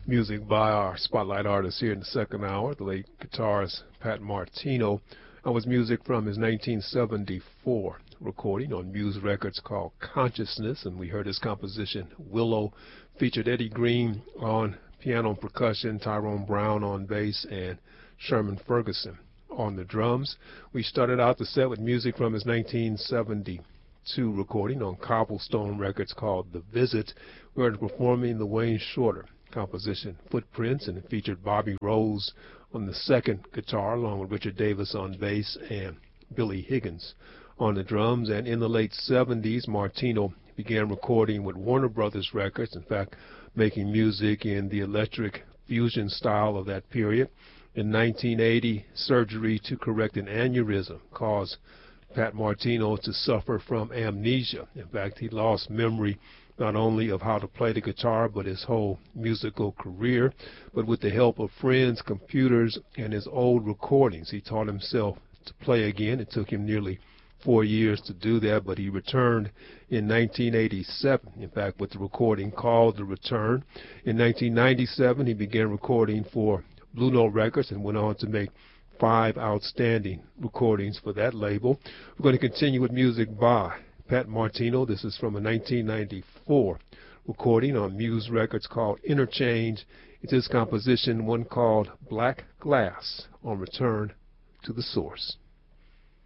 Music by our spotlight artist here in the second hour, the late guitarist Pat Martino. That was music from his 1974 recording on Muse Records called Consciousness, and we heard his composition Willow. Featured Eddie Green on piano and percussion, Tyrone Brown on bass, and Sherman Ferguson on the drums. We started out the set with music from his 1972 recording on Cobblestone Records called The Visit. We heard performing the Wayne Shorter composition Footprints, and it featured Bobby Rose on the second guitar along with Richard Davis on bass and Billy Higgins on the drums. And in the late 70s, Martino began recording with Warner Brothers Records, in fact making music in the electric fusion style of that period. In 1980, surgery to correct an aneurysm caused Pat Martino to suffer from amnesia. In fact, he lost memory not only of how to play the guitar, but his whole musical career. But with the help of friends, computers, and his old recordings, he taught himself to play again. It took him nearly 4 years to do that, but he returned in 1987, in fact, with the recording called The Return. In 1997, he began recording for Blue Note Records and went on to make 5 outstanding recordings for that label. We're going to continue with music by Pat Martino. This is from a 1994 recording on Muse Records called Interchange. It's his composition, one called Black Glass, on Return to the Source.